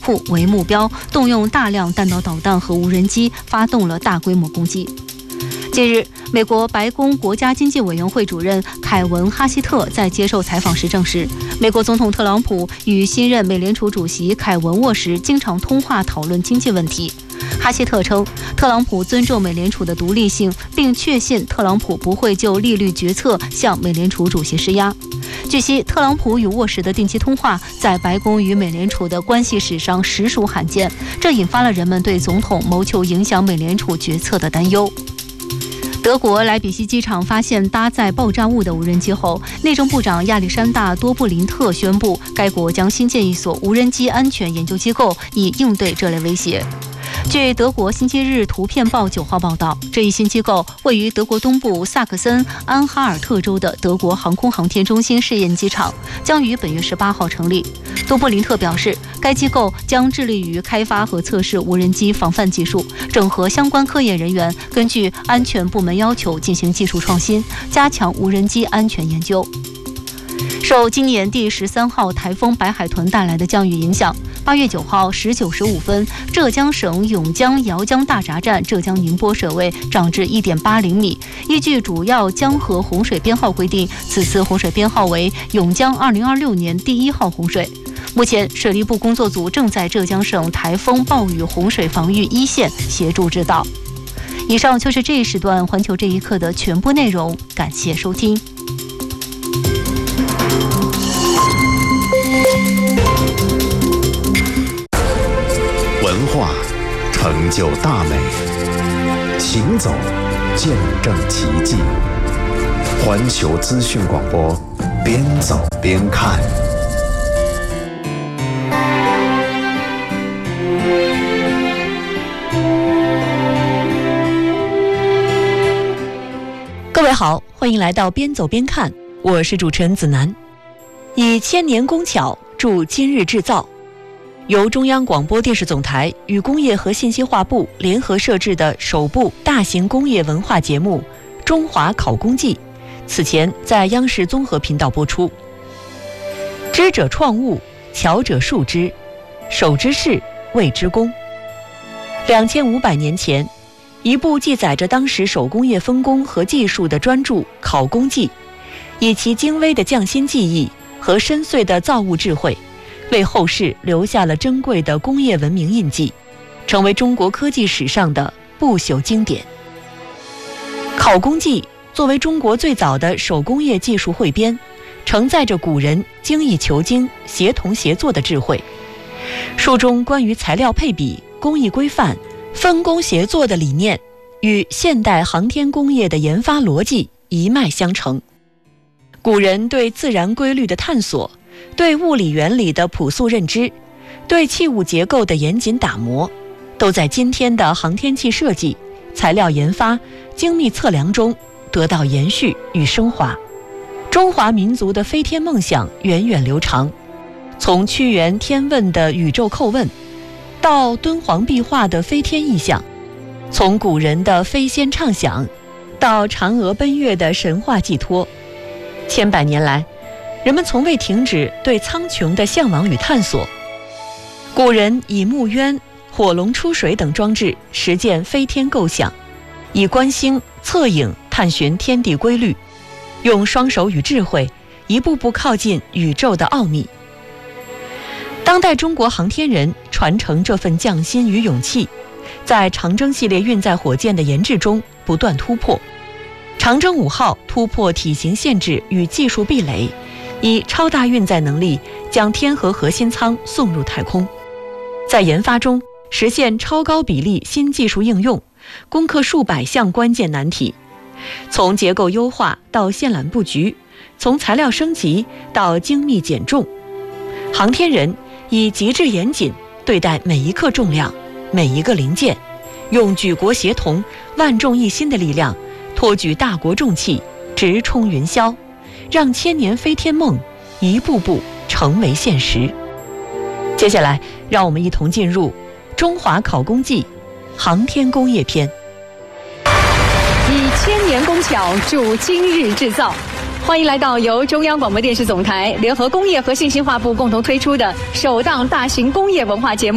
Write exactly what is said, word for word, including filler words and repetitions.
库为目标，动用大量弹道导弹和无人机，发动了大规模攻击。近日，美国白宫国家经济委员会主任凯文·哈希特在接受采访时证实，美国总统特朗普与新任美联储主席凯文沃时经常通话讨论经济问题。哈希特称，特朗普尊重美联储的独立性，并确信特朗普不会就利率决策向美联储主席施压。据悉，特朗普与沃什的定期通话在白宫与美联储的关系史上实属罕见，这引发了人们对总统谋求影响美联储决策的担忧。德国莱比锡机场发现搭载爆炸物的无人机后，内政部长亚历山大·多布林特宣布，该国将新建一所无人机安全研究机构，以应对这类威胁。据德国星期日图片报九号报道，这一新机构位于德国东部萨克森安哈尔特州的德国航空航天中心试验机场，将于本月十八号成立。多布林特表示，该机构将致力于开发和测试无人机防范技术，整合相关科研人员，根据安全部门要求进行技术创新，加强无人机安全研究。受今年第十三号台风白海豚带来的降雨影响，八月九号十九时五分，浙江省颍江姚江大闸站浙江宁波水位涨至一点八零米。依据主要江河洪水编号规定，此次洪水编号为颍江二零二六年第一号洪水。目前，水利部工作组正在浙江省台风暴雨洪水防御一线协助指导。以上就是这一时段环球这一刻的全部内容，感谢收听。 文化成就大美，行走见证奇迹。环球资讯广播，边走边看。 各位好，欢迎来到边走边看，我是主持人子楠。以千年工巧铸今日制造，由中央广播电视总台与工业和信息化部联合设置的首部大型工业文化节目《中华考工记》，此前在央视综合频道播出。知者创物，巧者述之，手之事，谓之工。两千五百年前，一部记载着当时手工业分工和技术的专著《考工记》，以其精微的匠心技艺和深邃的造物智慧，为后世留下了珍贵的工业文明印记，成为中国科技史上的不朽经典。《考工记》作为中国最早的手工业技术汇编，承载着古人精益求精、协同协作的智慧。书中关于材料配比、工艺规范、分工协作的理念，与现代航天工业的研发逻辑一脉相承。古人对自然规律的探索，对物理原理的朴素认知，对器物结构的严谨打磨，都在今天的航天器设计、材料研发、精密测量中得到延续与升华。中华民族的飞天梦想源远流长，从屈原天问的宇宙叩问，到敦煌壁画的飞天意象，从古人的飞仙畅想，到嫦娥奔月的神话寄托。千百年来，人们从未停止对苍穹的向往与探索。古人以木鸢、火龙出水等装置实践飞天构想，以观星、测影探寻天地规律，用双手与智慧一步步靠近宇宙的奥秘。当代中国航天人传承这份匠心与勇气，在长征系列运载火箭的研制中不断突破。长征五号突破体型限制与技术壁垒，以超大运载能力将天河核心舱送入太空。在研发中实现超高比例新技术应用，攻克数百项关键难题。从结构优化到线缆布局，从材料升级到精密减重，航天人以极致严谨对待每一克重量、每一个零件，用举国协同、万众一心的力量，托举大国重器，直冲云霄，让千年飞天梦一步步成为现实。接下来，让我们一同进入《中华考工记》航天工业篇。 以千年工巧铸今日制造，欢迎来到由中央广播电视总台联合工业和信息化部共同推出的首档大型工业文化节目。